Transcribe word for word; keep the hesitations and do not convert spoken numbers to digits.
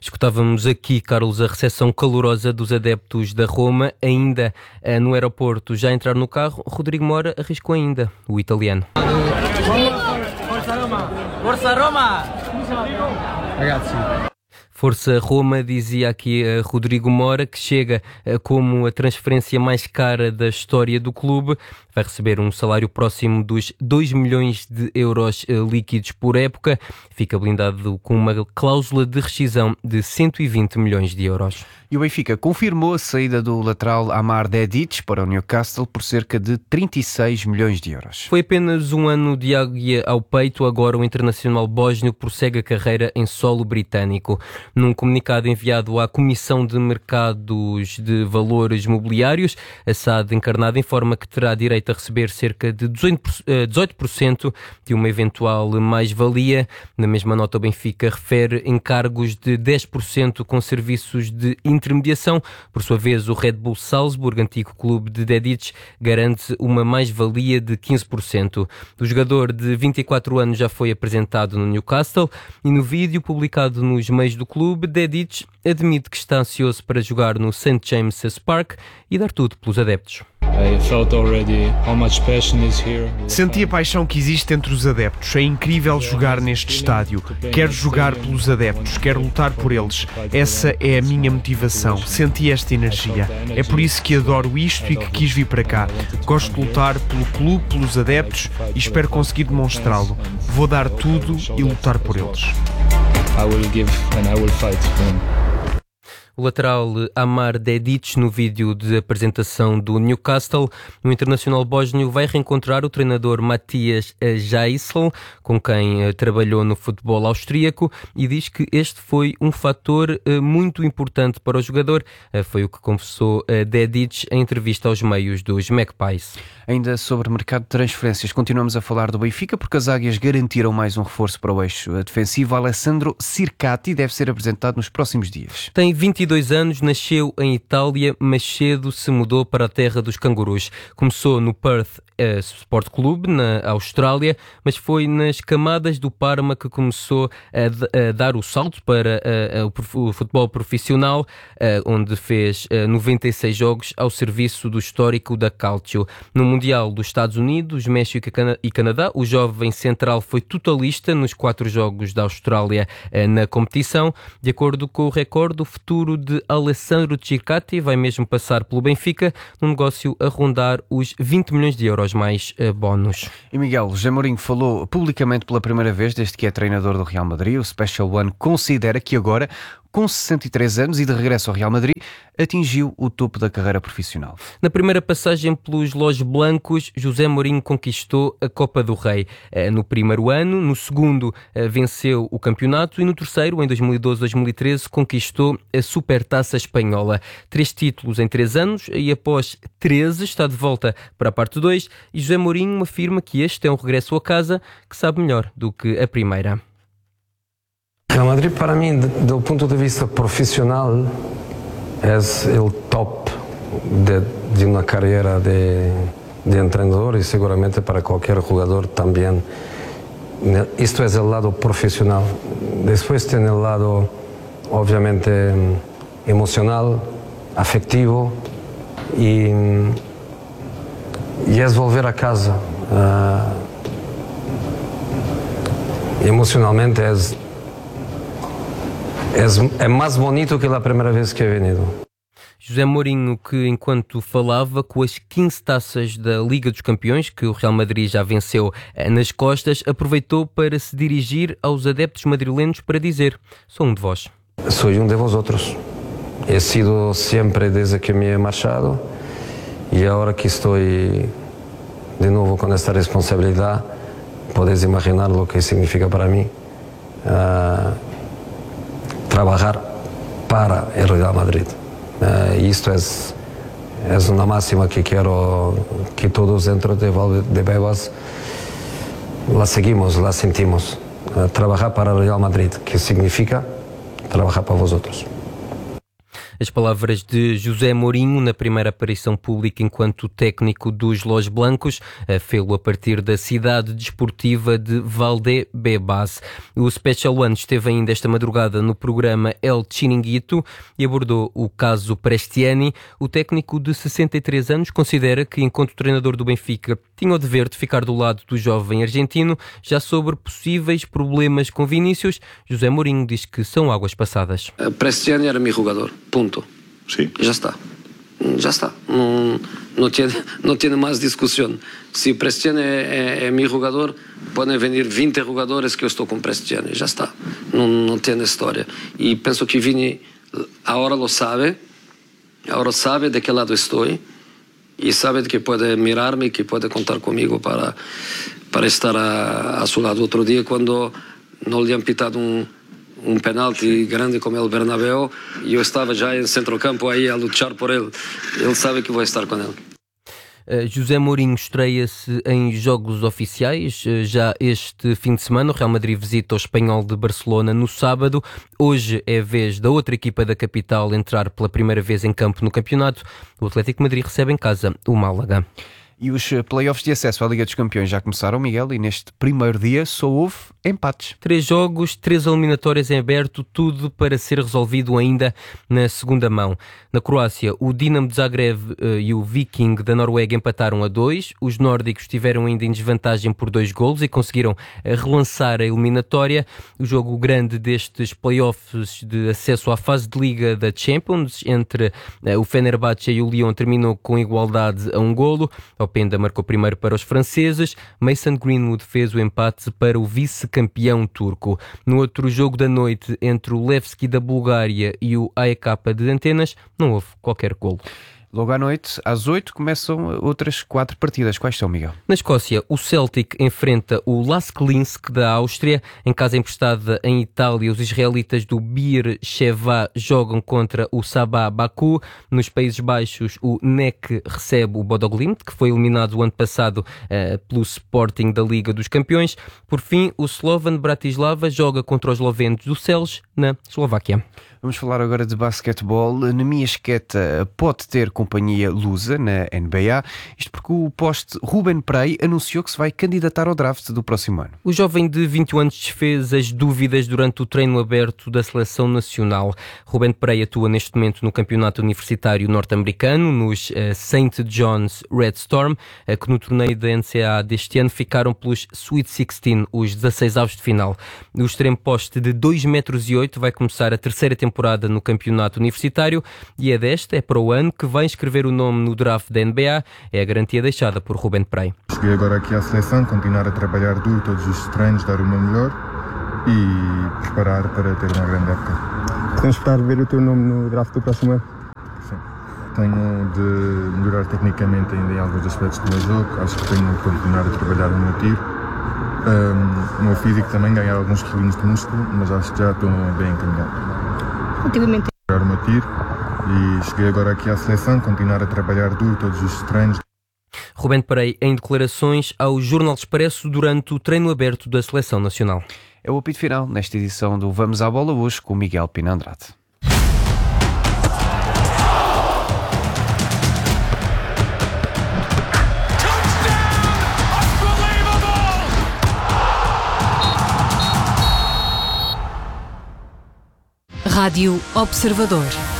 Escutávamos aqui, Carlos, a recepção calorosa dos adeptos da Roma, ainda eh, no aeroporto, já entrar no carro. Rodrigo Mora arriscou ainda, o italiano. Forza Roma! Forza Roma! Ragazzi. Força Roma, dizia aqui uh, Rodrigo Mora, que chega uh, como a transferência mais cara da história do clube. Vai receber um salário próximo dos dois milhões de euros uh, líquidos por época. Fica blindado com uma cláusula de rescisão de cento e vinte milhões de euros. E o Benfica confirmou a saída do lateral Amar Dedić para o Newcastle por cerca de trinta e seis milhões de euros. Foi apenas um ano de águia ao peito. Agora o internacional bósnio prossegue a carreira em solo britânico. Num comunicado enviado à Comissão de Mercados de Valores Mobiliários, a S A D encarnada informa que terá direito a receber cerca de dezoito por cento de uma eventual mais-valia. Na mesma nota, o Benfica refere encargos de dez por cento com serviços de intermediação. Por sua vez, o Red Bull Salzburg, antigo clube de Dedić, garante uma mais-valia de quinze por cento. O jogador de vinte e quatro anos já foi apresentado no Newcastle e no vídeo publicado nos meios do clube, Dedić admite que está ansioso para jogar no Saint James's Park e dar tudo pelos adeptos. Senti a paixão que existe entre os adeptos. É incrível jogar neste estádio. Quero jogar pelos adeptos, quero lutar por eles. Essa é a minha motivação. Senti esta energia. É por isso que adoro isto e que quis vir para cá. Gosto de lutar pelo clube, pelos adeptos e espero conseguir demonstrá-lo. Vou dar tudo e lutar por eles. I will give and I will fight for him. O lateral Amar Dedić, no vídeo de apresentação do Newcastle. O internacional bósnio vai reencontrar o treinador Matthias Jaisl, com quem trabalhou no futebol austríaco, e diz que este foi um fator muito importante para o jogador. Foi o que confessou Dedić em entrevista aos meios dos Magpies. Ainda sobre o mercado de transferências, continuamos a falar do Benfica, porque as águias garantiram mais um reforço para o eixo defensivo. Alessandro Sircati deve ser apresentado nos próximos dias. Tem vinte e dois anos, nasceu em Itália, mas cedo se mudou para a terra dos cangurus. Começou no Perth uh, Sport Club, na Austrália, mas foi nas camadas do Parma que começou a, a dar o salto para uh, o futebol profissional, uh, onde fez uh, noventa e seis jogos ao serviço do histórico da Calcio. No Mundial dos Estados Unidos, México e Canadá, o jovem central foi totalista nos quatro jogos da Austrália uh, na competição. De acordo com o recorde, o futuro de Alessandro Sircati vai mesmo passar pelo Benfica, num negócio a rondar os vinte milhões de euros mais uh, bónus. E Miguel, José Mourinho falou publicamente pela primeira vez desde que é treinador do Real Madrid. O Special One considera que agora, com sessenta e três anos e de regresso ao Real Madrid, atingiu o topo da carreira profissional. Na primeira passagem pelos Los Blancos, José Mourinho conquistou a Copa do Rei. No primeiro ano, no segundo venceu o campeonato e no terceiro, em dois mil e doze a dois mil e treze, conquistou a Supertaça Espanhola. Três títulos em três anos e após treze está de volta para a parte dois e José Mourinho afirma que este é um regresso a casa que sabe melhor do que a primeira. Real Madrid, para mim, do ponto de vista profissional, é o top de, de uma carreira de, de treinador e seguramente para qualquer jogador também. Isto é o lado profissional. Depois tem o lado, obviamente, emocional, afetivo e, e é volver a casa. Uh, emocionalmente é É, é mais bonito que a primeira vez que he venido. José Mourinho, que enquanto falava, com as quinze taças da Liga dos Campeões, que o Real Madrid já venceu nas costas, aproveitou para se dirigir aos adeptos madrilenos para dizer: sou um de vós. Sou um de vosotros. He sido sempre desde que me he marchado e agora que estou de novo com esta responsabilidade, podes imaginar o que significa para mim uh, trabalhar para o Real Madrid. Uh, isto é, é uma máxima que quero que todos dentro de Valdebebas la seguimos, la sentimos. Uh, trabalhar para o Real Madrid, que significa trabalhar para vosotros. As palavras de José Mourinho na primeira aparição pública enquanto técnico dos Los Blancos, fê-lo a partir da cidade desportiva de Valdebebas. O Special One esteve ainda esta madrugada no programa El Chiringuito e abordou o caso Prestiani. O técnico de sessenta e três anos considera que, enquanto treinador do Benfica, tinha o dever de ficar do lado do jovem argentino. Já sobre possíveis problemas com Vinícius, José Mourinho diz que são águas passadas. Prestiani era meu jogador, ponto. Sí. Já está. Já está. Não, não, tem, não tem mais discussão. Se Prestiani é, é, é meu jogador, podem vir vinte jogadores que eu estou com Prestiani. Já está. Não, não tem história. E penso que Vini agora lo sabe. Agora sabe de que lado estou. E sabe que pode mirar-me, que pode contar comigo para, para estar a, a seu lado. Outro dia, quando não lhe han pitado um um penalti grande como é o Bernabéu, e eu estava já em centro-campo aí a lutar por ele. Ele sabe que vou estar com ele. Uh, José Mourinho estreia-se em jogos oficiais. Uh, já este fim de semana o Real Madrid visita o Espanhol de Barcelona no sábado. Hoje é a vez da outra equipa da capital entrar pela primeira vez em campo no campeonato. O Atlético de Madrid recebe em casa o Málaga. E os playoffs de acesso à Liga dos Campeões já começaram, Miguel, e neste primeiro dia só houve empates. Três jogos, três eliminatórias em aberto, tudo para ser resolvido ainda na segunda mão. Na Croácia, o Dinamo de Zagreb uh, e o Viking da Noruega empataram a dois. Os nórdicos estiveram ainda em desvantagem por dois golos e conseguiram uh, relançar a eliminatória. O jogo grande destes playoffs de acesso à fase de Liga da Champions entre uh, o Fenerbahçe e o Lyon terminou com igualdade a um golo. Openda marcou primeiro para os franceses. Mason Greenwood fez o empate para o vice-campeão turco. No outro jogo da noite, entre o Levski da Bulgária e o A E K de Antenas, não houve qualquer golo. Logo à noite, às oito, começam outras quatro partidas. Quais são, Miguel? Na Escócia, o Celtic enfrenta o Lask Linsk da Áustria. Em casa emprestada em Itália, os israelitas do Bir Sheva jogam contra o Sabah Baku. Nos Países Baixos, o N E C recebe o Bodo Glimt, que foi eliminado o ano passado uh, pelo Sporting da Liga dos Campeões. Por fim, o Slovan Bratislava joga contra os eslovenos do Celje, na Eslováquia. Vamos falar agora de basquetebol. Nemi Esqueta pode ter companhia lusa na N B A, isto porque o poste Ruben Prey anunciou que se vai candidatar ao draft do próximo ano. O jovem de vinte e um anos desfez as dúvidas durante o treino aberto da Seleção Nacional. Ruben Prey atua neste momento no campeonato universitário norte-americano, nos uh, Saint John's Red Storm, uh, que no torneio da N C A A deste ano ficaram pelos Sweet dezasseis, os dezasseis avos de final. O extremo poste de dois metros e oito vai começar a terceira temporada temporada no campeonato universitário e é desta, é para o ano, que vai inscrever o nome no draft da N B A. É a garantia deixada por Ruben Prey. Cheguei agora aqui à seleção, continuar a trabalhar duro todos os treinos, dar o meu melhor e preparar para ter uma grande época. Podemos esperar ver o teu nome no draft do próximo ano? Sim. Tenho de melhorar tecnicamente ainda em alguns aspectos do meu jogo. Acho que tenho de continuar a trabalhar no meu tiro. Um, o meu físico também, ganhar alguns quilinhos de músculo, mas acho que já estou bem encaminhado. Relativamente o meu tiro e cheguei agora aqui à seleção, continuar a trabalhar duro todos os treinos. Ruben Prey em declarações ao Jornal Expresso durante o treino aberto da Seleção Nacional. É o apito final nesta edição do Vamos à Bola hoje com Miguel Pina Andrade. Rádio Observador.